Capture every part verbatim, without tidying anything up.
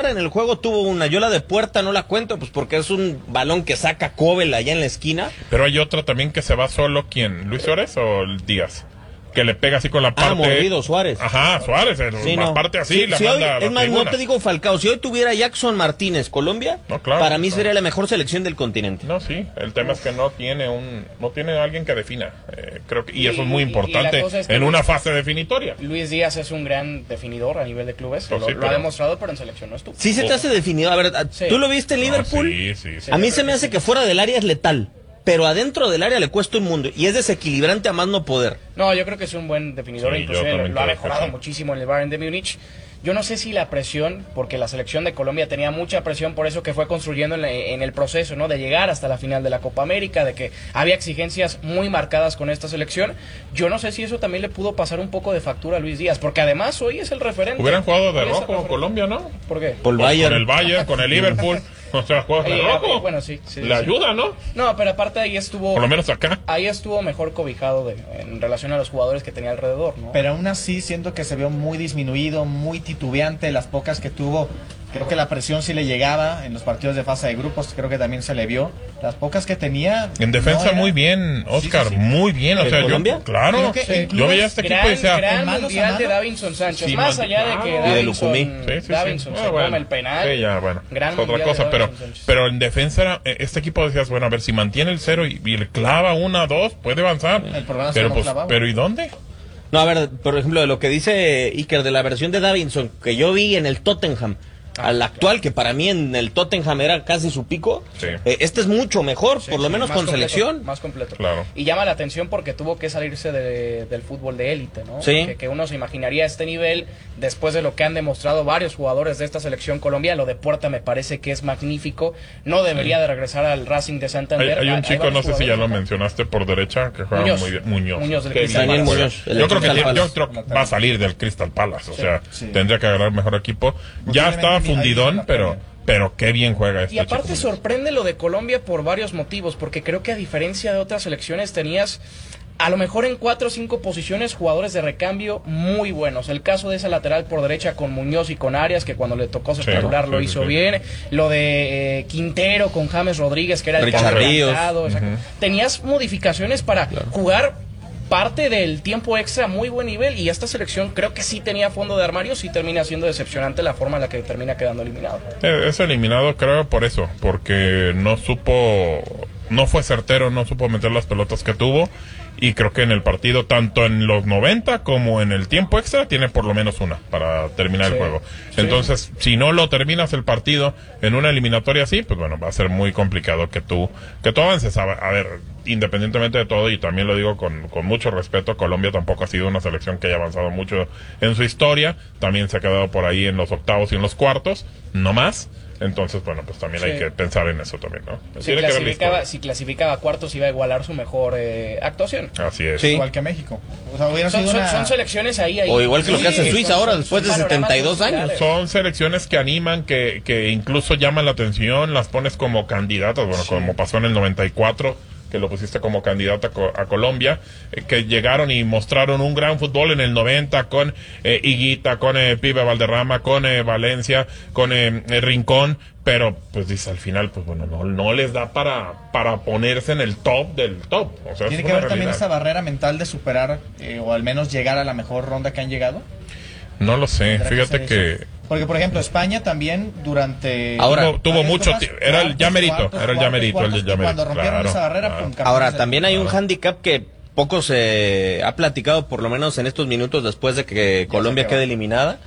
Inglaterra en el juego tuvo una, yo la de Puerta no la cuento, pues porque es un balón que saca Cobel allá en la esquina. Pero hay otra también que se va solo, ¿quién? ¿Luis Suárez o Díaz? Que le pega así con la parte... Ah, mordido, Suárez. Ajá, Suárez, sí, la no. parte así, sí, la si manda hoy, Es más, tribuna. no te digo Falcao, si hoy tuviera Jackson Martínez, Colombia, no, claro, para mí claro. sería la mejor selección del continente. No, sí, el tema es que no tiene un no tiene alguien que defina, eh, creo que, y, y eso es muy importante es en Luis, una fase definitoria. Luis Díaz es un gran definidor a nivel de clubes, no, lo, sí, lo pero... ha demostrado, pero en selección no estuvo. Sí se te hace definidor, a ver, sí. ¿Tú lo viste en Liverpool? No, sí, sí, sí, a mí se me hace que fuera del área es letal. Pero adentro del área le cuesta un mundo y es desequilibrante a más no poder. No, yo creo que es un buen definidor, sí, inclusive lo, lo ha mejorado sí. muchísimo en el Bayern de Múnich. Yo no sé si la presión, porque la selección de Colombia tenía mucha presión, por eso que fue construyendo en, la, en el proceso, ¿no? De llegar hasta la final de la Copa América, de que había exigencias muy marcadas con esta selección. Yo no sé si eso también le pudo pasar un poco de factura a Luis Díaz, porque además hoy es el referente. Hubieran jugado de rojo Colombia, ¿no? ¿Por qué? Por el Bayern. Con el Bayern, con el Liverpool. O sea, juegos de rojo. Bueno, sí. sí Le sí. ayuda, ¿no? No, pero aparte ahí estuvo... Por lo menos acá. Ahí estuvo mejor cobijado de, en relación a los jugadores que tenía alrededor, ¿no? Pero aún así siento que se vio muy disminuido, muy titubeante, las pocas que tuvo. Creo que la presión sí le llegaba en los partidos de fase de grupos, creo que también se le vio. Las pocas que tenía... En defensa no era... muy bien, Oscar, sí, sí, sí. muy bien. O sea, Colombia? Yo, claro, sí. yo veía este gran, equipo y decía... Gran mundial de Davinson Sánchez, sí, más allá de que Davinson, sí, sí, Davinson sí. se Ah, bueno. come el penal. Sí, ya, bueno, gran es otra cosa, pero, pero en defensa era, este equipo decías, bueno, a ver, si mantiene el cero y, y le clava una, dos, puede avanzar. El problema pero, es que no pues, pero ¿y dónde? No, a ver, por ejemplo, de lo que dice Iker de la versión de Davinson, que yo vi en el Tottenham, Ah, al actual, que para mí en el Tottenham era casi su pico, sí. eh, este es mucho mejor, sí, por lo sí, menos con completo, selección. Más completo. Claro. Y llama la atención porque tuvo que salirse de, del fútbol de élite, ¿no? Sí. Que, que uno se imaginaría este nivel después de lo que han demostrado varios jugadores de esta selección colombiana. Lo de Puerta me parece que es magnífico. No debería sí. de regresar al Racing de Santander. Hay, hay un chico, hay no sé si ya lo acá. mencionaste por derecha, que juega Muñoz. muy bien. Muñoz. Muñoz del Crystal Palace. Muñoz, yo creo que Crystal yo creo que va a salir del Crystal Palace. O sí. sea, sí. tendría que agarrar mejor equipo. Ya estaba fundidón, pero... Pero qué bien juega este Y aparte chico. sorprende lo de Colombia por varios motivos, porque creo que a diferencia de otras selecciones tenías a lo mejor en cuatro o cinco posiciones jugadores de recambio muy buenos. El caso de esa lateral por derecha con Muñoz y con Arias, que cuando le tocó ser sí, titular sí, lo sí, hizo sí. bien. Lo de eh, Quintero con James Rodríguez, que era el Richard Ríos. o sea, uh-huh. Tenías modificaciones para claro. jugar parte del tiempo extra a muy buen nivel, y esta selección creo que sí tenía fondo de armario. Sí termina siendo decepcionante la forma en la que termina quedando eliminado. Es eliminado, creo, por eso, porque no supo, no fue certero, no supo meter las pelotas que tuvo, y creo que en el partido, tanto en los noventa como en el tiempo extra, tiene por lo menos una para terminar sí, el juego. Sí. Entonces, si no lo terminas el partido en una eliminatoria así, pues bueno, va a ser muy complicado que tú, que tú avances. A, a ver, independientemente de todo, y también lo digo con, con mucho respeto, Colombia tampoco ha sido una selección que haya avanzado mucho en su historia. También se ha quedado por ahí en los octavos y en los cuartos, no más. Entonces, bueno, pues también sí. hay que pensar en eso también, ¿no? Si clasificaba, si clasificaba a cuartos iba a igualar su mejor eh, actuación. Así es. Sí. Igual que México. O sea, son, sido son, una... son selecciones ahí, ahí. O igual que lo que hace sí, Suiza son, ahora, son, después son de setenta y dos años. Son selecciones que animan, que, que incluso llaman la atención, las pones como candidatas, bueno, sí. como pasó en el noventa y cuatro, que lo pusiste como candidata a Colombia, eh, que llegaron y mostraron un gran fútbol en el noventa con eh, Higuita, con eh, Pibe Valderrama, con eh, Valencia, con eh, eh, Rincón, pero pues dice al final, pues bueno, no, no les da para, para ponerse en el top del top. O sea, tiene que haber también esa barrera mental de superar eh, o al menos llegar a la mejor ronda que han llegado. No lo sé, fíjate que... Porque, por ejemplo, España también durante... Ahora, tuvo, tuvo mucho tiempo, era el llamerito, era el llamerito, el llamerito. Cuando rompieron claro, esa barrera, claro. pum, Ahora, también hay un hándicap que poco se ha platicado, por lo menos en estos minutos después de que Colombia quede eliminada.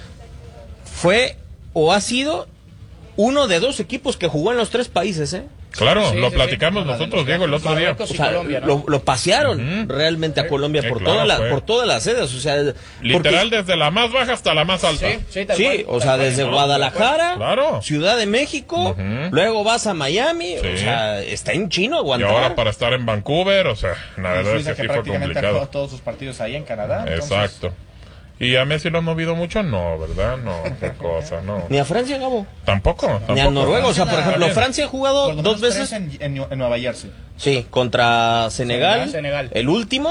Fue o ha sido uno de dos equipos que jugó en los tres países, ¿eh? Claro, sí, lo sí, platicamos sí. nosotros, Diego, el otro día. O sea, Colombia, ¿no? lo, lo pasearon uh-huh. realmente a Colombia sí, por, claro, toda la, fue. por todas las sedes. O sea, literal, porque, desde la más baja hasta la más alta. Sí, sí, tal sí cual, o tal sea, cual, desde ¿no? Guadalajara, claro. Ciudad de México, Uh-huh. luego vas a Miami. Sí. O sea, está en chino Y aguantar. ahora para estar en Vancouver, o sea, la verdad es que, que sí fue prácticamente ha complicado. jugado todos sus partidos ahí en Canadá. Exacto. Entonces... ¿Y a Messi lo han movido mucho? No, ¿verdad? No, qué cosa, no. Ni a Francia, Gabo. Tampoco, tampoco. Ni a Noruega. O sea, por ejemplo, Francia ha jugado Por lo dos menos veces. En, en, en Nueva Jersey. Sí, contra Senegal, Senegal, Senegal. el último,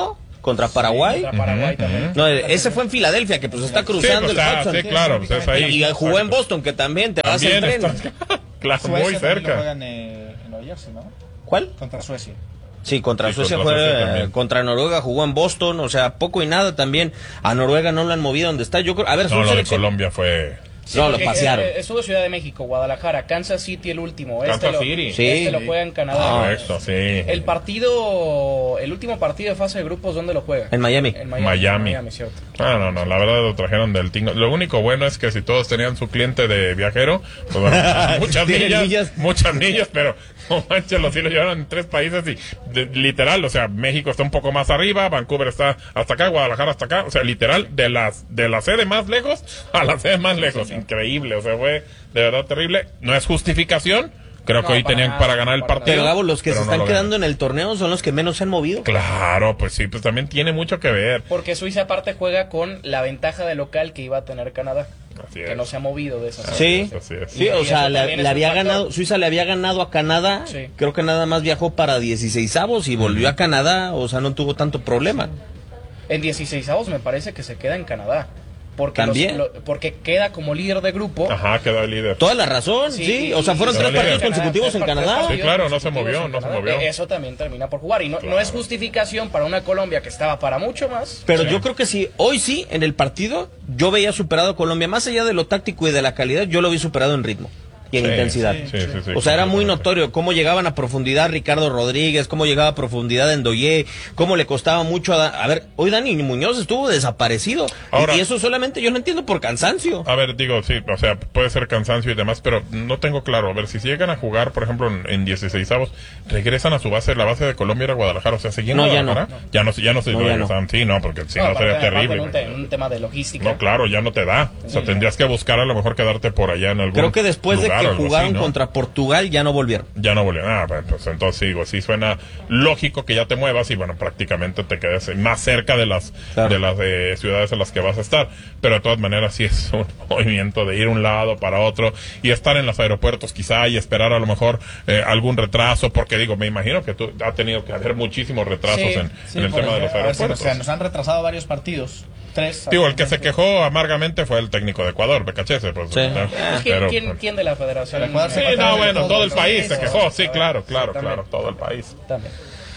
contra Paraguay. Contra Paraguay Ujú, también. ujú. No, ese fue en Filadelfia, que pues está cruzando Sí, pues, el está- Hudson. sí, claro, pues, es ahí. Y jugó en Boston, que también te vas en También tren. está- claro, Suecia muy también lo cerca. juegan eh, en Nueva Jersey, ¿no? ¿Cuál? Contra Suecia. Sí, contra Sí, Suecia contra fue, Suecia eh, también. contra Noruega jugó en Boston, o sea, poco y nada también. A Noruega no lo han movido donde está. Yo creo, a ver, No, son lo de selección- Colombia fue... Sí, No, lo porque, pasearon. eh, Estuvo Ciudad de México, Guadalajara, Kansas City el último. Este Kansas lo, City. Sí. Este lo juega en Canadá. Ah, Correcto, sí. El partido, el último partido de fase de grupos, ¿dónde lo juega? En Miami. En Miami. Miami. Miami, cierto. Ah, no, no, la verdad lo trajeron del tingo. Lo único bueno es que si todos tenían su cliente de viajero, pues bueno, muchas Tienen millas, millas. muchas millas, pero no manches, los sí lo llevaron en tres países y de- literal, o sea, México está un poco más arriba, Vancouver está hasta acá, Guadalajara hasta acá, o sea, literal, de las de la sede más lejos a la sede más lejos, increíble, o sea, fue de verdad terrible. No es justificación, creo No, que hoy para tenían nada, para ganar el para partido. Pero Gabo, los que pero se no están lo quedando ganan. en el torneo son los que menos se han movido. Claro, pues sí, pues también tiene mucho que ver. Porque Suiza aparte juega con la ventaja de local que iba a tener Canadá. Así Que es. no se ha movido de esa Sí, Así es. sí, Y o eso sea, le, también es le un había factor. ganado, Suiza le había ganado a Canadá, Sí. creo que nada más viajó para dieciseisavos y volvió a Canadá, o sea, no tuvo tanto problema. En dieciseisavos me parece que se queda en Canadá. Porque, los- También. lo- porque queda como líder de grupo. Ajá, quedó el líder. Toda la razón, sí, Sí, o sea, y- fueron y- tres y- partidos Canadá, consecutivos tres en par- tres Canadá. partidos Sí, claro, no se consecutivos movió, en no se Canadá. movió. Eh, Eso también termina por jugar. Y no, Claro. no es justificación para una Colombia que estaba para mucho más. Pero Sí. yo creo que sí, hoy sí, en el partido, yo veía superado a Colombia, más allá de lo táctico y de la calidad, yo lo vi superado en ritmo y en Sí, intensidad. sí, sí, sí, O sea, era muy completamente. notorio cómo llegaban a profundidad Ricardo Rodríguez, cómo llegaba a profundidad Endoyé, cómo le costaba mucho a... Da- a ver, hoy Dani Muñoz estuvo desaparecido. Y- Ahora- y eso solamente yo no entiendo por cansancio. A ver, digo, sí, o sea, puede ser cansancio y demás, pero no tengo claro. A ver, si llegan a jugar, por ejemplo, en, en dieciseisavos, regresan a su base, la base de Colombia era Guadalajara, o sea, seguían No, ya Guadalajara, ya no, ya no se No, ya regresan, sí, no, porque si no, aparte- sería aparte terrible. en un, te- en un tema de logística. No, claro, ya no te da. O sea, tendrías que buscar a lo mejor quedarte por allá en algún Creo que después lugar de o que algo jugaron así, ¿no? contra Portugal ya no volvieron. Ya no volvió nada, pues, pues entonces digo, sí suena lógico que ya te muevas y bueno, prácticamente te quedes más cerca de las Claro. de las eh, ciudades en las que vas a estar, pero de todas maneras sí es un movimiento de ir un lado para otro y estar en los aeropuertos quizá y esperar a lo mejor eh, algún retraso, porque digo, me imagino que tú ha tenido que haber muchísimos retrasos Sí, en, Sí, en el por tema de los ejemplo, a ver, si aeropuertos. nos- o sea, nos han retrasado varios partidos. Tres. Digo, el que se quejó amargamente fue el técnico de Ecuador, Becachese, pues, Sí. ¿no? ¿Quién, Pero, quién- pues, quién de la federación? El Ecuador se sí, fue no, atrás de bueno, todos todo el los país se países. quejó, sí, claro, claro, también. claro, todo el país. También.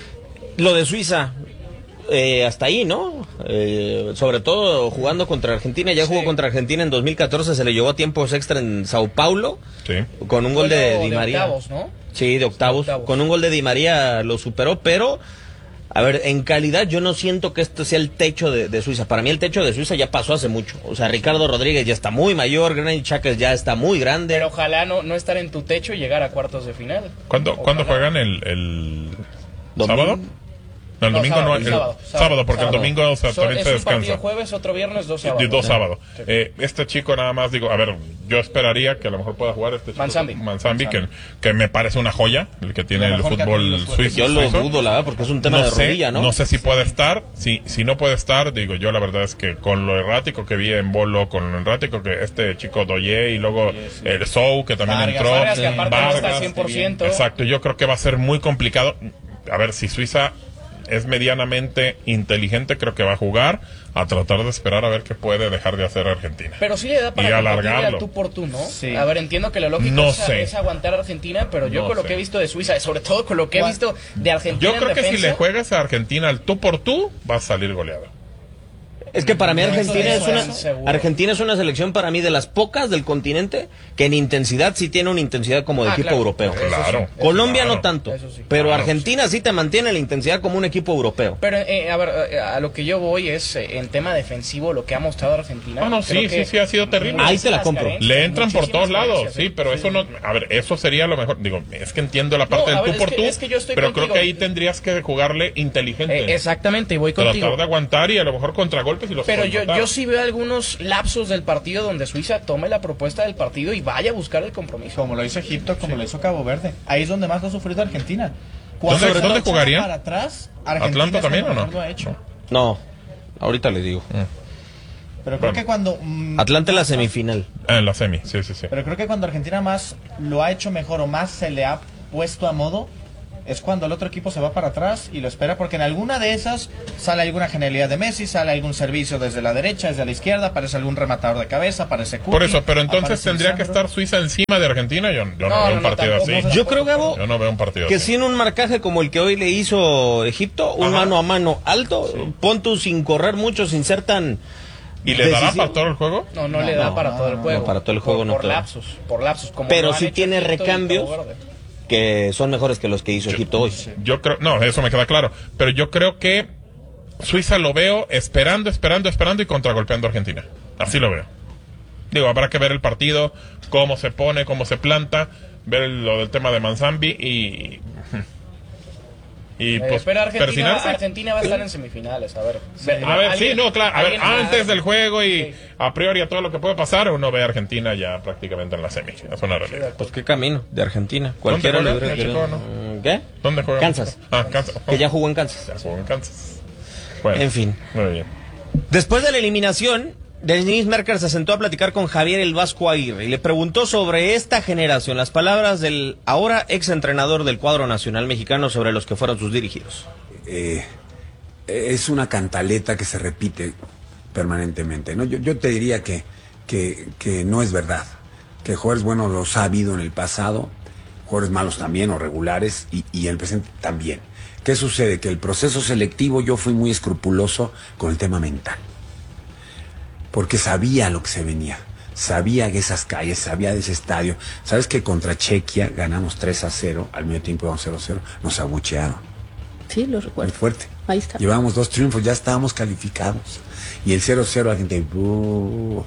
Lo de Suiza, eh, hasta ahí, ¿no? Eh, sobre todo jugando contra Argentina, ya jugó Sí. contra Argentina en dos mil catorce, se le llevó a tiempos extra en Sao Paulo, Sí. con un gol Fue de lo Di María. octavos, ¿no? Sí, de octavos. De octavos. Con un gol de Di María lo superó, pero, a ver, en calidad yo no siento que este sea el techo de, de Suiza. Para mí el techo de Suiza ya pasó hace mucho. O sea, Ricardo Rodríguez ya está muy mayor, Granit Xhaka ya está muy grande. Pero ojalá no, no estar en tu techo y llegar a cuartos de final. ¿Cuándo, Ojalá. ¿cuándo juegan el, el Domingo. sábado? No, el No, domingo sábado, no, el sábado, sábado, porque sábado. el domingo o sea, So- también es se un partido descansa. jueves, otro viernes, dos Y sábados. dos sábados. Sí. Eh, este chico nada más, digo, a ver, yo esperaría que a lo mejor pueda jugar este chico. Manzambi. Manzambi, que, que me parece una joya, el que tiene Lo el mejor que ha tenido fútbol los suizo. Yo lo suizo. dudo, la verdad, porque es un tema de sé, rodilla, ¿no? No sé si puede estar, si, si no puede estar, digo, yo la verdad es que con lo errático que vi en Bolo, con lo errático que este chico Doye y luego el Sou, que también Vargas, entró. Vargas, que Sí. aparte no está al Vargas, cien por ciento. Exacto, yo creo que va a ser muy complicado. A ver, si Suiza es medianamente inteligente, creo que va a jugar a tratar de esperar a ver qué puede dejar de hacer Argentina. Pero sí le da para Y competirle alargarlo. al tú por tú, ¿no? Sí. A ver, entiendo que lo lógico No es, sé. es aguantar a Argentina, pero yo No con lo sé. que he visto de Suiza, sobre todo con lo que he ¿Cuál? visto de Argentina Yo creo en que si defensa, le juegas a Argentina al tú por tú, va a salir goleado. Es que para mí No, eso Argentina eso es una es seguro. Argentina es una selección para mí de las pocas del continente que en intensidad sí tiene una intensidad como de Ah, equipo claro. europeo. Eso sí. Claro. Colombia Claro. no tanto, Eso sí. pero Claro. Argentina sí te mantiene la intensidad como un equipo europeo. Pero, eh, a ver, eh, a lo que yo voy es, eh, en tema defensivo, lo que ha mostrado Argentina. No, no, creo sí, que sí, sí, ha sido terrible. Ahí te la muchísimas compro. carencias, Le entran por muchísimas todos lados, carencias, sí, ¿eh? pero eso no, a ver, eso sería lo mejor, digo, es que entiendo la parte No, a del ver, tú es por que- tú, es que yo estoy pero creo contigo. que ahí tendrías que jugarle inteligente. Eh, exactamente, y voy contigo. Tratar de aguantar y a lo mejor contragolpes y los Pero puedes yo, matar. yo sí veo algunos lapsos del partido donde Suiza tome la propuesta del partido y vaya a buscar el compromiso. Como lo hizo Egipto, como lo hizo Cabo Verde. Ahí es donde más lo ha sufrido Argentina. ¿Dónde- Cuando se dónde lo echan jugarían? Para atrás, Argentina ¿Atlanta es también cuando o no? mejor lo ha hecho. No, ahorita le digo. Pero creo Bueno. que cuando mm, Atlanta en la semifinal. Ah, en la semi, sí, sí, sí. pero creo que cuando Argentina más lo ha hecho mejor o más se le ha puesto a modo es cuando el otro equipo se va para atrás y lo espera, porque en alguna de esas sale alguna genialidad de Messi, sale algún servicio desde la derecha, desde la izquierda, aparece algún rematador de cabeza, aparece Cuti, Por eso, pero entonces aparece tendría Lisandro. que estar Suiza encima de Argentina. Yo, yo no, No, veo no, un no, partido tampoco, así. no se Yo creo, Gabo, Yo no veo un partido que así. sin un marcaje como el que hoy le hizo Egipto, un Ajá. mano a mano alto, pon tú sin correr mucho, sin ser tan... ¿Y le dará decisivo. para todo el juego? No, no, No, le da no, para no, todo el no, juego. no, para todo el juego por, no por te da. lapsos, por lapsos. Como Pero lo han sí hecho tiene Egipto y recambios. Cabo Verde. que son mejores que los que hizo Egipto hoy. Yo creo, no, eso me queda claro. Pero yo creo que Suiza lo veo esperando, esperando, esperando y contragolpeando a Argentina. Así lo veo. Digo, habrá que ver el partido, cómo se pone, cómo se planta, ver lo del tema de Manzambi y... Y Eh, pues pero Argentina, persinarse. Argentina va a estar en semifinales, a ver. A ver, sí, no, claro. A ver, alguien- antes del juego y Sí. a priori a todo lo que puede pasar, uno ve a Argentina ya prácticamente en la semi. Es una realidad. Pues qué camino de Argentina. Cualquiera juega? le hubiera ¿México querido- o no? ¿Qué? ¿Dónde juega? Kansas. Ah, Kansas. Que ya jugó en Kansas. Ya jugó en Kansas. Bueno, En fin. muy bien. Después de la eliminación, Denis Merker se sentó a platicar con Javier el Vasco Aguirre y le preguntó sobre esta generación, las palabras del ahora exentrenador del cuadro nacional mexicano sobre los que fueron sus dirigidos. Eh, es una cantaleta que se repite permanentemente, ¿no? Yo, yo te diría que, que, que no es verdad, que jugadores buenos los ha habido en el pasado, jugadores malos también o regulares y, y en el presente también. ¿Qué sucede? Que el proceso selectivo yo fui muy escrupuloso con el tema mental, porque sabía lo que se venía, sabía que esas calles, sabía de ese estadio. ¿Sabes que contra Chequia ganamos tres a cero, al medio tiempo íbamos cero a cero, nos abuchearon? Sí, lo Muy recuerdo. fuerte. Ahí está. Llevábamos dos triunfos, ya estábamos calificados. Y el cero cero, la gente... "Buh".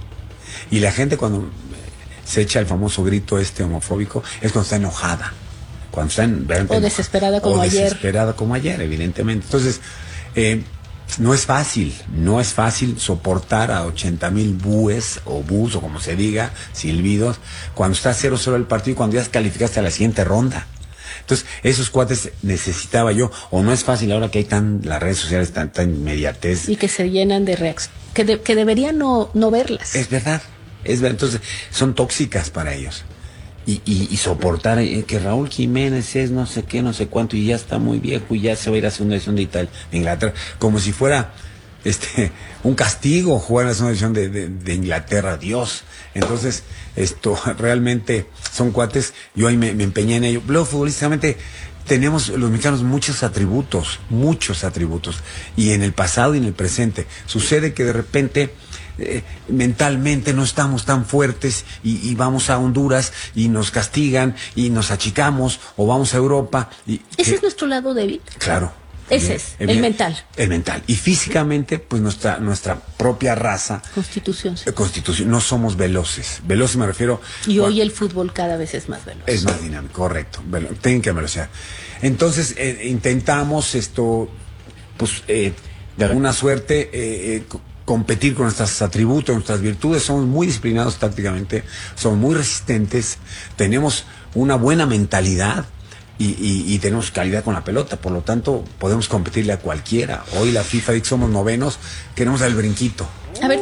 Y la gente cuando se echa el famoso grito este homofóbico, es cuando está enojada. Cuando está en, realmente O enojada. desesperada como o ayer. desesperada como ayer, evidentemente. Entonces, eh, no es fácil, no es fácil soportar a ochenta mil búes, o bus, o como se diga, silbidos, cuando está cero cero el partido y cuando ya calificaste a la siguiente ronda. Entonces, esos cuates necesitaba yo, o no es fácil ahora que hay tan, las redes sociales tan, tan inmediatez. Y que se llenan de reacciones. Que, de- que deberían no, no verlas. Es verdad, es verdad. Entonces, son tóxicas para ellos. Y, y, y soportar eh, que Raúl Jiménez es no sé qué, no sé cuánto, y ya está muy viejo y ya se va a ir a segunda división de Italia, de Inglaterra, como si fuera este un castigo jugar en la segunda división de, de, de Inglaterra, Dios. Entonces, esto realmente son cuates, yo ahí me, me empeñé en ello. Luego, futbolísticamente, tenemos los mexicanos muchos atributos, muchos atributos, y en el pasado y en el presente. Sucede que de repente eh, mentalmente no estamos tan fuertes y, y vamos a Honduras y nos castigan y nos achicamos, o vamos a Europa. Y, Ese que- es nuestro lado débil. Claro. Ese Bien, es, bien, el mental. El mental. Y físicamente, pues nuestra, nuestra propia raza, Constitución. sí. eh, constitución, no somos veloces. Veloces me refiero... Y hoy el fútbol cada vez es más veloz. Es más dinámico, correcto. Velo- tienen que velocidad. Entonces, eh, intentamos esto, pues, eh, de alguna suerte, eh, eh, co- competir con nuestros atributos, nuestras virtudes. Somos muy disciplinados tácticamente, somos muy resistentes, tenemos una buena mentalidad. Y, y, y tenemos calidad con la pelota, por lo tanto podemos competirle a cualquiera. Hoy la FIFA dice que somos novenos, queremos dar el brinquito. A ver,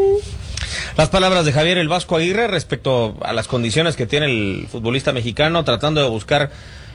Las palabras de Javier el Vasco Aguirre respecto a las condiciones que tiene el futbolista mexicano, tratando de buscar,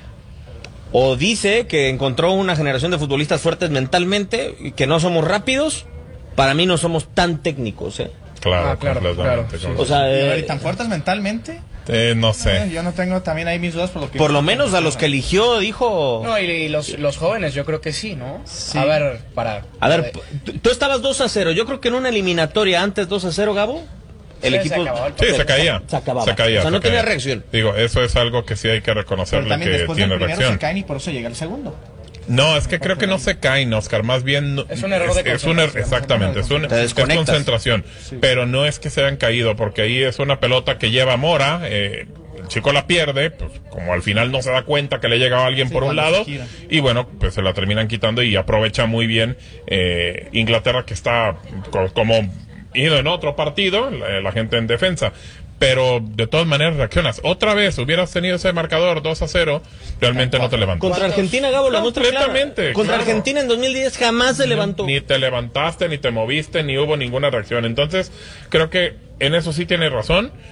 o dice que encontró una generación de futbolistas fuertes mentalmente, y que no somos rápidos, para mí no somos tan técnicos, ¿eh? Claro, Ah, claro, completamente. claro, sí. O sea, Y, a ver, eh, ¿y tan fuertes mentalmente? Eh, no Eh, sé. yo no tengo también ahí mis dudas por lo que... por lo menos a los que eligió, dijo... No, y, y los, los jóvenes yo creo que sí, ¿no? A ver, para... A ver, tú- tú estabas dos a cero, yo creo que en una eliminatoria antes dos a cero, Gabo, el Sí, equipo... se acabó el Sí, se caía. Se acababa. Se caía. O sea, no se tenía caía. reacción. Digo, eso es algo que sí hay que Pero reconocerle también que después tiene del primero reacción. se caen y por eso llega el segundo. No, es que creo que no se caen, Oscar. Más bien. Es un error de es un er- concentración. Exactamente, es, un, Te es desconectas. concentración. Pero no es que se hayan caído, porque ahí es una pelota que lleva Mora. Eh, el chico la pierde, pues como al final no se da cuenta que le llegaba alguien Sí, por un cuando lado. se gira. Y bueno, pues se la terminan quitando y aprovecha muy bien eh, Inglaterra, que está co- como ido en otro partido, la, la gente en defensa. Pero de todas maneras reaccionas. Otra vez hubieras tenido ese marcador dos a cero, realmente no te levantas. Contra Argentina, Gabo, la muestra clara. Completamente, Contra claro. Argentina en dos mil diez jamás se levantó. Ni te levantaste, ni te moviste, ni hubo ninguna reacción. Entonces, creo que en eso sí tiene razón.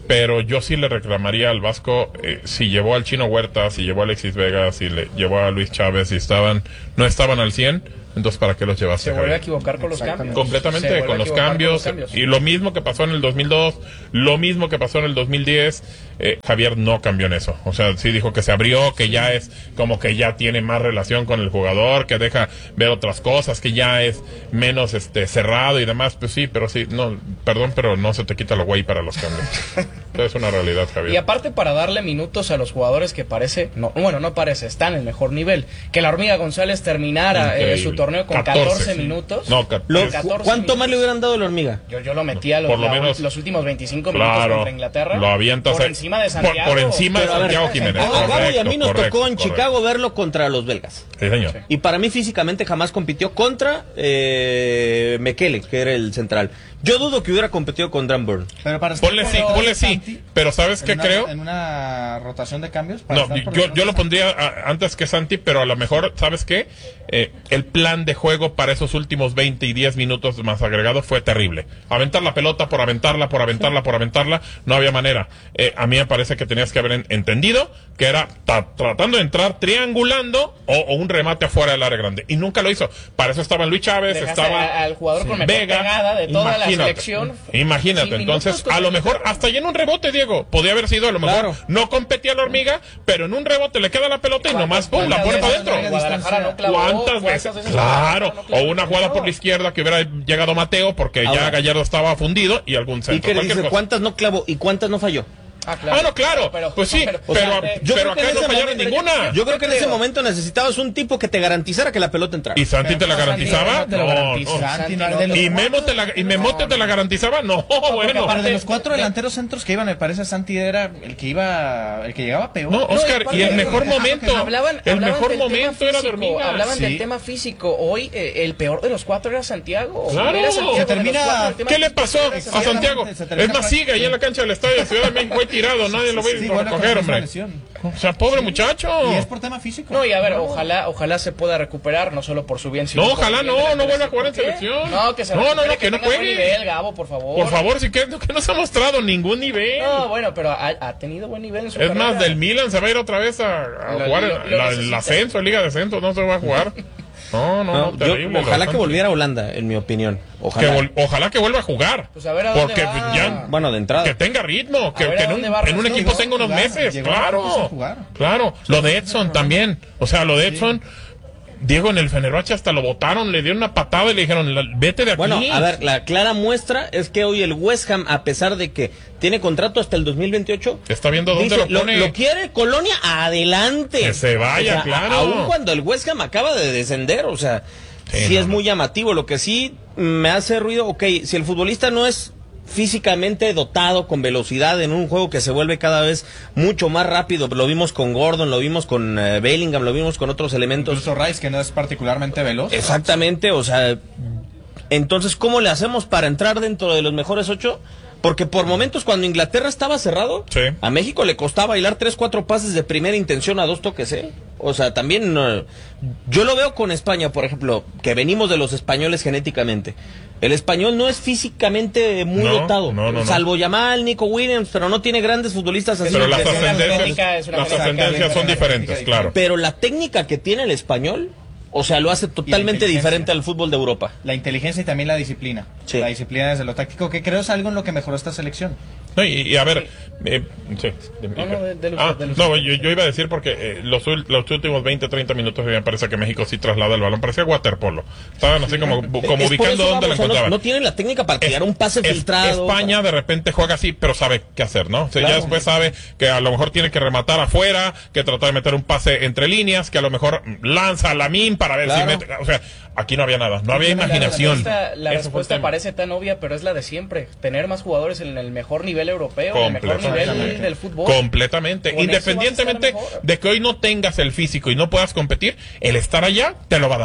pero yo sí le reclamaría al Vasco, eh, si llevó al Chino Huerta, si llevó a Alexis Vega, si le llevó a Luis Chávez, si estaban, no estaban al cien, entonces ¿para qué los llevaste? Se vuelve a equivocar con los cambios. Completamente, con los cambios, con los cambios. Y lo mismo que pasó en el dos mil dos, lo mismo que pasó en el dos mil diez, eh, Javier no cambió en eso. O sea, sí dijo que se abrió, que ya es como que ya tiene más relación con el jugador, que deja ver otras cosas, que ya es menos este cerrado y demás. Pues sí, pero sí, no, perdón, pero no se te quita lo güey para los cambios. Es una realidad, Javier. Y aparte, para darle minutos a los jugadores que parece, no, bueno, no parece, están en el mejor nivel. Que la Hormiga González terminara eh, su torneo con catorce, catorce minutos. No, lo, catorce ¿Cuánto minutos. más le hubieran dado a la Hormiga? Yo, yo lo metía los, por lo menos, los últimos veinticinco claro, minutos contra Inglaterra. Lo avientas por encima de Santiago. Por, por encima Pero de Santiago ver, Jiménez. A Gabo y a mí nos correcto, tocó en correcto. Chicago verlo contra los belgas. Sí, señor. Sí. Y para mí físicamente jamás compitió contra eh, Mekele, que era el central. Yo dudo que hubiera competido con Dan Burn. Pero para ponle sí, ponle sí. Pero ¿sabes qué una, creo? En una rotación de cambios. No, yo, yo lo pondría a, antes que Santi, pero a lo mejor, ¿sabes qué? Eh, el plan de juego para esos últimos veinte y diez minutos más agregados fue terrible. Aventar la pelota por aventarla, por aventarla, por aventarla, no había manera. Eh, a mí me parece que tenías que haber entendido que era ta, tratando de entrar triangulando o, o un remate afuera del área grande. Y nunca lo hizo. Para eso estaban Luis Chávez, Dejaste estaba a, al jugador con mejor Vega, pegada de toda la selección. Imagínate, entonces, a lo mejor hasta ya en un rebote, Diego, podía haber sido a lo mejor, claro. No competía la Hormiga, pero en un rebote le queda la pelota y nomás pum, la pone para adentro. No ¿Cuántas veces? Claro, no o una jugada por la izquierda que hubiera llegado Mateo porque ahora, ya Gallardo estaba fundido y algún centro. ¿Y que dice, cuántas no clavó y cuántas no falló? Ah, claro. Ah, no, claro. Pero, pues sí, pero, pero, sea, pero, yo pero creo acá no fallaron momento, ninguna. Yo creo que en ese momento necesitabas un tipo que te garantizara que la pelota entrara. ¿Y Santi te la garantizaba? No, no, no. ¿Y Memo te la, y Memote te la garantizaba? No, bueno. Aparte de los cuatro delanteros centros que iban, me parece Santi era el que iba, el que llegaba peor. No, Oscar, y el mejor momento, hablaban, el hablaban mejor momento era de Hormiga. Hablaban del tema físico. Hoy eh, el peor de los cuatro era Santiago. Claro. Se termina. ¿Qué le pasó a Santiago? Es más, sigue ahí en la cancha del Estadio de Ciudad de México, fue tirado, nadie lo ve. Sí, bueno, recoger, hombre. O sea, pobre sí. muchacho. Y es por tema físico. No, y a ver, no. ojalá ojalá se pueda recuperar, no solo por su bien, sino no, ojalá no, no, no vuelva a jugar en selección. No, que se no, no, no, que, que no juegue. Nivel, Gabo, por favor. Por favor, sí que, que no se ha mostrado ningún nivel. No, bueno, pero ha, ha tenido buen nivel en su Es carrera. más, del Milan se va a ir otra vez a, a lo, jugar lo, lo la, el ascenso, Liga de Ascenso, no se va a jugar. No, no, no, no terrible. Yo, ojalá que volviera a Holanda, en mi opinión. Ojalá que, vol ojalá que vuelva a jugar. Pues a ver a dónde porque va. ya, bueno, de entrada. Que tenga ritmo, que, que en un, en un equipo tenga unos jugar, meses. Claro, claro. Lo de Edson también. O sea, lo de Edson. Sí. Diego, en el Fenerbahce hasta lo botaron, le dieron una patada y le dijeron, vete de aquí. Bueno, a ver, la clara muestra es que hoy el West Ham, a pesar de que tiene contrato hasta el dos mil veintiocho, está viendo dónde dice, lo pone. Lo, lo quiere Colonia, adelante. Que se vaya, o sea, claro. Aún cuando el West Ham acaba de descender, o sea, sí, sí no, es no. muy llamativo. Lo que sí me hace ruido, ok, si el futbolista no es físicamente dotado, con velocidad, en un juego que se vuelve cada vez mucho más rápido, lo vimos con Gordon, lo vimos con uh, Bellingham, lo vimos con otros elementos. Incluso Rice, que no es particularmente veloz. Exactamente, o sea, entonces, ¿cómo le hacemos para entrar dentro de los mejores ocho? Porque por momentos cuando Inglaterra estaba cerrado, sí. a México le costaba bailar tres, cuatro pases de primera intención a dos toques, ¿eh? O sea, también, uh, yo lo veo con España, por ejemplo, que venimos de los españoles genéticamente. El español no es físicamente muy no, dotado, no, no, salvo no. Yamal, Nico Williams, pero no tiene grandes futbolistas así. Pero las ascendencias, las ascendencias son diferentes, claro. Pero la técnica que tiene el español, o sea, lo hace totalmente diferente al fútbol de Europa. La inteligencia y también la disciplina. Sí. La disciplina desde lo táctico, que creo es algo en lo que mejoró esta selección. No, y, y a ver, eh, sí, de, no, no, de, de los, ah, de los... no yo, yo iba a decir porque eh, los, los últimos veinte, treinta minutos me parece que México sí traslada el balón, parecía waterpolo, estaban así como, como ubicando dónde lo encontraban. No, no tienen la técnica para tirar es, un pase es, filtrado. España para... de repente juega así, pero sabe qué hacer, ¿no? O sea, claro. Ya después sabe que a lo mejor tiene que rematar afuera, que tratar de meter un pase entre líneas, que a lo mejor lanza a Lamín para ver claro. si mete, o sea, aquí no había nada, no había sí, imaginación. La respuesta, la respuesta parece tan obvia, pero es la de siempre, tener más jugadores en el mejor nivel europeo, en el mejor nivel del fútbol. Completamente, con independientemente de que hoy no tengas el físico y no puedas competir, el estar allá te lo va a dar.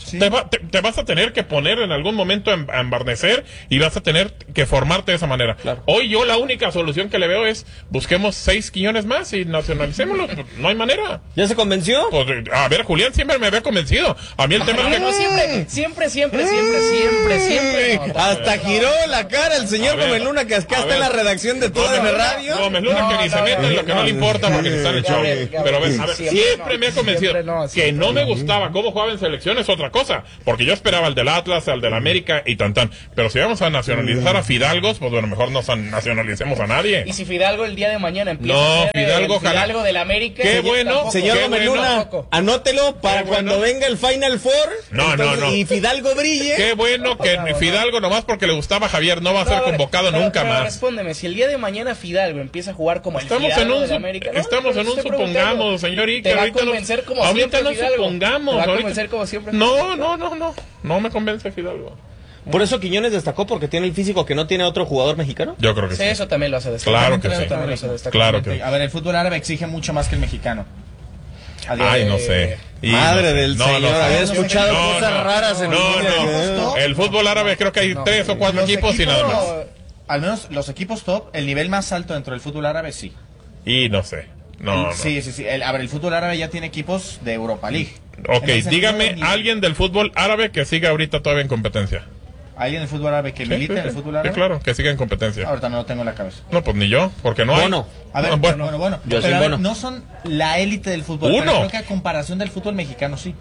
Sí. Te, va, te, te vas a tener que poner en algún momento a, a embarnecer y vas a tener que formarte de esa manera. Claro. Hoy yo la única solución que le veo es busquemos seis Quiñones más y nacionalicémoslos. No hay manera. ¿Ya se convenció? Pues, a ver, Julián siempre me había convencido. A mí el tema es que... No, siempre, siempre, siempre, siempre, siempre, siempre. No, hasta no, giró no, la cara el señor Gómez Luna, que acá está en la redacción de toda M Radio. Gómez Luna, no, que ni no, se mete no, en lo que no, no le importa porque ni está en el show. Pero a ver, a ver, siempre me ha convencido que no me gustaba cómo jugaba en selecciones, otra cosa, porque yo esperaba al del Atlas, al del América y tan tan, pero si vamos a nacionalizar a Fidalgos, pues bueno, mejor no nacionalicemos a nadie. Y si Fidalgo el día de mañana empieza no, a ser Fidalgo, el Fidalgo del América, qué bueno, tampoco, señor qué Gómez Luna, bueno, anótelo para cuando bueno. venga el Final Four, no, entonces, no, no. y Fidalgo brille. Qué bueno que no, Fidalgo no. nomás porque le gustaba a Javier no va a no, ser ver, convocado pero, nunca pero más. Respóndeme, si el día de mañana Fidalgo empieza a jugar como estamos el Fidalgo en un, del América, no, estamos en un supongamos, señor Iker, te va a convencer no, como ahorita siempre no Fidalgo. supongamos, te va a ahorita, convencer como siempre no, no, no, no, no me convence Fidalgo. ¿Por eso Quiñones destacó porque tiene el físico que no tiene otro jugador mexicano? Yo creo que sí. sí. Eso también lo hace destacar. Claro que sí. También lo hace destacar. Claro que sí. A ver, el fútbol árabe exige mucho más que el mexicano. Ay, no sé. Y Madre no, del no, señor, no, había escuchado no, cosas no, raras en no, el no, no. El fútbol árabe creo que hay no, tres o cuatro equipos, equipos y nada más. Al menos los equipos top, el nivel más alto dentro del fútbol árabe sí. Y no sé. No, el, sí, no. sí, sí. El, a ver, el fútbol árabe ya tiene equipos de Europa League. Ok, dígame alguien del fútbol árabe que siga ahorita todavía en competencia. ¿Alguien del fútbol árabe que sí, milita sí, en el fútbol árabe? Sí, claro, que siga en competencia. Ahorita no lo tengo en la cabeza. No, pues ni yo, porque no hay. Bono. A ver, no, bueno, bueno, bueno. Yo pero a ver, bono. no son la élite del fútbol. Uno. Pero creo que a comparación del fútbol mexicano sí.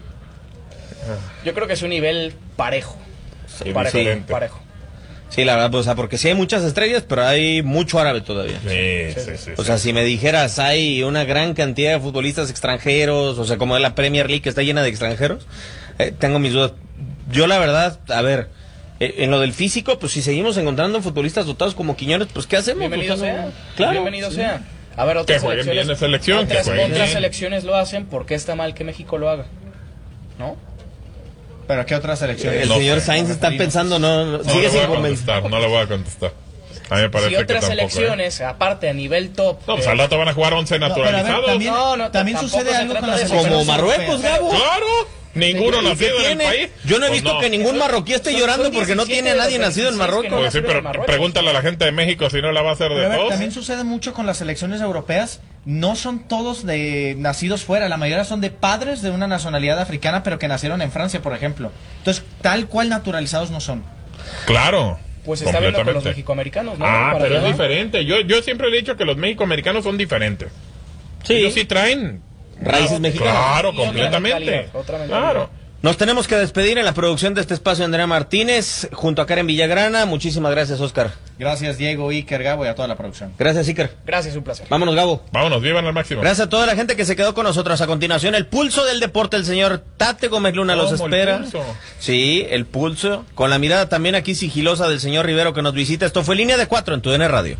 Yo creo que es un nivel parejo. Sí, parejo, sí. parejo. Sí, la verdad, o sea, porque sí hay muchas estrellas, pero hay mucho árabe todavía. Sí, sí, sí. O sí. sea, si me dijeras, hay una gran cantidad de futbolistas extranjeros, o sea, como la Premier League que está llena de extranjeros, eh, tengo mis dudas. Yo, la verdad, a ver, eh, en lo del físico, pues si seguimos encontrando futbolistas dotados como Quiñones, pues ¿qué hacemos? Bienvenido o sea, sea. Claro. Bienvenido sí. sea. A ver, otras que jueguen selecciones, bien en selección, otras, que jueguen otras bien. selecciones lo hacen, ¿por qué está mal que México lo haga? ¿No? ¿Pero qué otras selecciones? El no señor sé. Sainz está pensando, no, no, No sigue le voy sin a convencer. contestar, no le voy a contestar. A mí me parece si otras que tampoco, selecciones, ¿eh? aparte a nivel top. No, pues eh, al rato van a jugar once naturalizados. No, ver, también no, no, también sucede algo con las selecciones Como Marruecos, Gabo. Claro. Ninguno ¿Y nacido en el tiene? país. Yo no he Pues visto no. que ningún marroquí esté Son- llorando son porque no tiene a nadie nacido en Marruecos. no Pues sí, pero Marruecos. pregúntale a la gente de México si no la va a hacer de Pero a ver, todos. también sucede mucho con las selecciones europeas. No son todos de nacidos fuera. La mayoría son de padres de una nacionalidad africana, pero que nacieron en Francia, por ejemplo. Entonces, tal cual naturalizados no son. Claro. Pues se está viendo con los completamente. mexicoamericanos, ¿no? Ah, Para pero es allá. diferente. Yo, yo siempre he dicho que los mexicoamericanos son diferentes. Sí. Ellos sí traen Raíces mexicanas. Claro, Y otra completamente. mentalidad, otra mentalidad. Claro. Nos tenemos que despedir en la producción de este espacio, Andrea Martínez, junto a Karen Villagrana. Muchísimas gracias, Oscar. Gracias, Diego, Iker, Gabo y a toda la producción. Gracias, Iker. Gracias, un placer. Vámonos, Gabo. Vámonos, vivan al máximo. Gracias a toda la gente que se quedó con nosotros. A continuación, el pulso del deporte. El señor Tate Gómez Luna los ¿Cómo, el espera. pulso? Sí, el pulso. Con la mirada también aquí sigilosa del señor Rivero que nos visita. Esto fue Línea de Cuatro en tu D N Radio.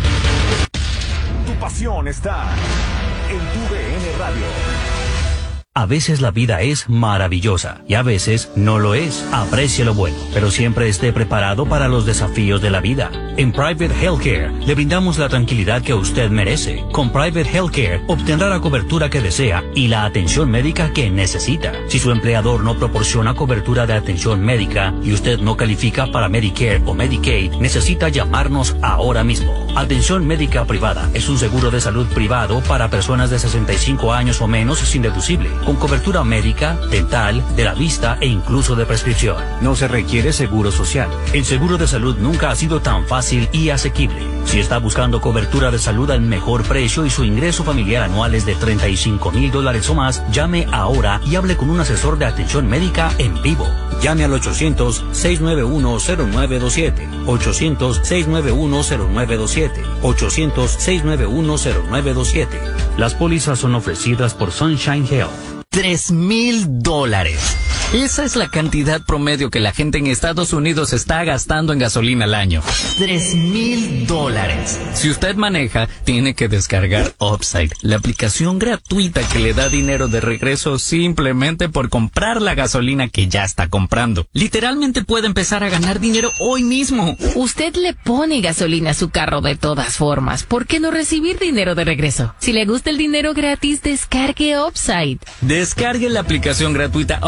Tu pasión está en tu D N Radio. A veces la vida es maravillosa y a veces no lo es. Aprecie lo bueno, pero siempre esté preparado para los desafíos de la vida. En Private Healthcare le brindamos la tranquilidad que usted merece. Con Private Healthcare obtendrá la cobertura que desea y la atención médica que necesita. Si su empleador no proporciona cobertura de atención médica y usted no califica para Medicare o Medicaid, necesita llamarnos ahora mismo. Atención médica privada es un seguro de salud privado para personas de sesenta y cinco años o menos sin deducible, con cobertura médica, dental, de la vista e incluso de prescripción. No se requiere seguro social. El seguro de salud nunca ha sido tan fácil y asequible. Si está buscando cobertura de salud al mejor precio y su ingreso familiar anual es de treinta y cinco mil dólares o más, llame ahora y hable con un asesor de atención médica en vivo. Llame al ochocientos, seiscientos noventa y uno, cero nueve dos siete, ochocientos, seiscientos noventa y uno, cero nueve dos siete, ochocientos, seiscientos noventa y uno, cero nueve dos siete. Las pólizas son ofrecidas por Sunshine Health. Tres mil dólares. Esa es la cantidad promedio que la gente en Estados Unidos está gastando en gasolina al año. Tres mil dólares. Si usted maneja, tiene que descargar Upside, la aplicación gratuita que le da dinero de regreso simplemente por comprar la gasolina que ya está comprando. Literalmente puede empezar a ganar dinero hoy mismo. Usted le pone gasolina a su carro de todas formas. ¿Por qué no recibir dinero de regreso? Si le gusta el dinero gratis, descargue Upside. Descargue la aplicación gratuita Upside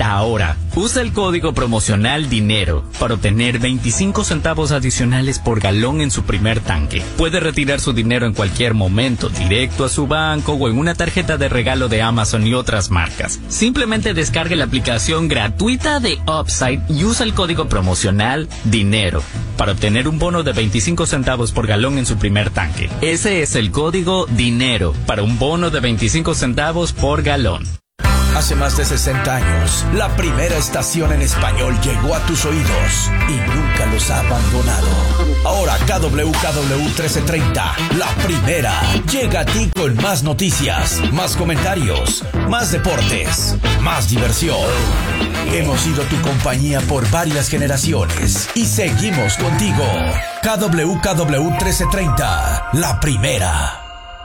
Ahora, usa el código promocional DINERO para obtener veinticinco centavos adicionales por galón en su primer tanque. Puede retirar su dinero en cualquier momento, directo a su banco o en una tarjeta de regalo de Amazon y otras marcas. Simplemente descargue la aplicación gratuita de Upside y usa el código promocional DINERO para obtener un bono de veinticinco centavos por galón en su primer tanque. Ese es el código DINERO para un bono de veinticinco centavos por galón. Hace más de sesenta años, la primera estación en español llegó a tus oídos y nunca los ha abandonado. Ahora K W K W trece treinta, la primera, llega a ti con más noticias, más comentarios, más deportes, más diversión. Hemos sido tu compañía por varias generaciones y seguimos contigo. K W K W trece treinta, la primera.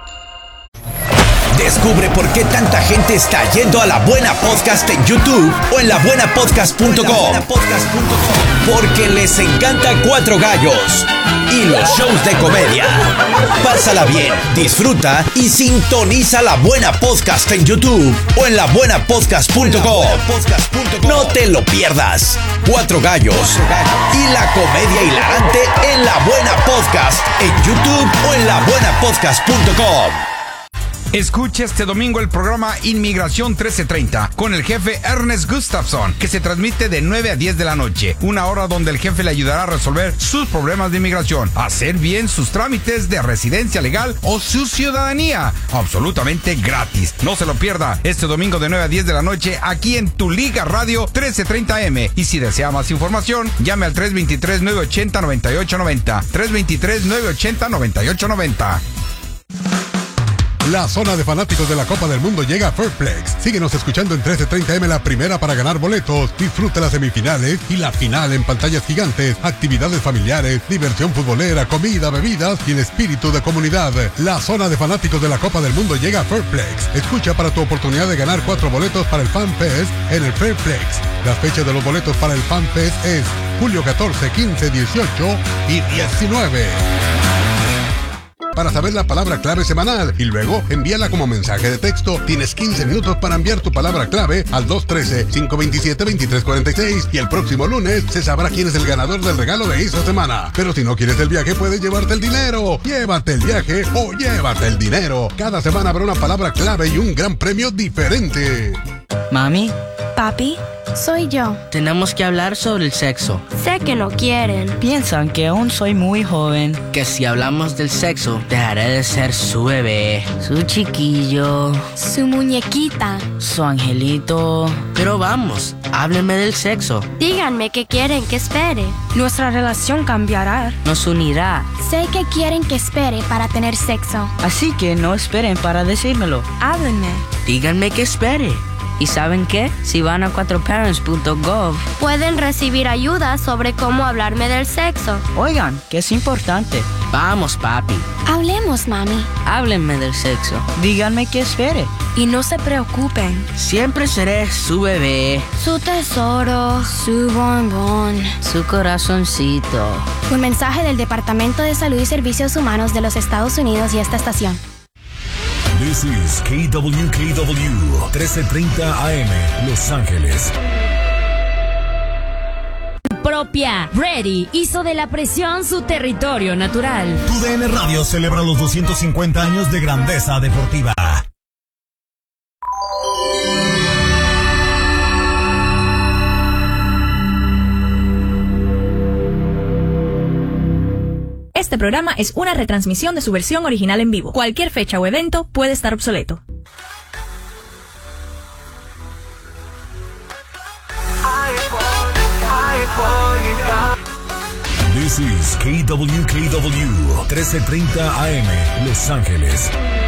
Descubre por qué tanta gente está yendo a La Buena Podcast en YouTube o en la buena podcast punto com. Porque les encanta Cuatro Gallos y los shows de comedia. Pásala bien, disfruta y sintoniza La Buena Podcast en YouTube o en la buena podcast punto com. No te lo pierdas. Cuatro Gallos y la comedia hilarante en La Buena Podcast en YouTube o en la buena podcast punto com. Escucha este domingo el programa Inmigración trece treinta con el jefe Ernest Gustafson, que se transmite de nueve a diez de la noche, una hora donde el jefe le ayudará a resolver sus problemas de inmigración, hacer bien sus trámites de residencia legal o su ciudadanía, absolutamente gratis. No se lo pierda este domingo de nueve a diez de la noche aquí en Tu Liga Radio trece treinta eme. Y si desea más información, llame al tres dos tres, nueve ocho cero, nueve ocho nueve cero, tres dos tres, nueve ocho cero, nueve ocho nueve cero. La zona de fanáticos de la Copa del Mundo llega a Fairplex. Síguenos escuchando en trece treinta eme, la primera para ganar boletos. Disfruta las semifinales y la final en pantallas gigantes, actividades familiares, diversión futbolera, comida, bebidas y el espíritu de comunidad. La zona de fanáticos de la Copa del Mundo llega a Fairplex. Escucha para tu oportunidad de ganar cuatro boletos para el Fan Fest en el Fairplex. Las fechas de los boletos para el Fan Fest es julio catorce, quince, dieciocho y diecinueve. Para saber la palabra clave semanal y luego envíala como mensaje de texto. Tienes quince minutos para enviar tu palabra clave al dos uno tres, cinco dos siete, dos tres cuatro seis y el próximo lunes se sabrá quién es el ganador del regalo de esta semana. Pero si no quieres el viaje, puedes llevarte el dinero. Llévate el viaje o llévate el dinero. Cada semana habrá una palabra clave y un gran premio diferente. Mami. Papi, soy yo. Tenemos que hablar sobre el sexo. Sé que no quieren. Piensan que aún soy muy joven. Que si hablamos del sexo, dejaré de ser su bebé, su chiquillo, su muñequita, su angelito. Pero vamos, háblenme del sexo. Díganme qué quieren que espere. Nuestra relación cambiará. Nos unirá. Sé que quieren que espere para tener sexo. Así que no esperen para decírmelo. Háblenme. Díganme que espere. ¿Y saben qué? Si van a cuatro parents punto gov, pueden recibir ayuda sobre cómo hablarme del sexo. Oigan, que es importante. Vamos, papi. Hablemos, mami. Háblenme del sexo. Díganme que espere. Y no se preocupen. Siempre seré su bebé, su tesoro, su bombón, su corazoncito. Un mensaje del Departamento de Salud y Servicios Humanos de los Estados Unidos y esta estación. This is K W K W trece treinta A M, Los Ángeles. Propia, Ready hizo de la presión su territorio natural. Tu D N Radio celebra los doscientos cincuenta años de grandeza deportiva. Este programa es una retransmisión de su versión original en vivo. Cualquier fecha o evento puede estar obsoleto. This is K W K W trece treinta A M, Los Ángeles.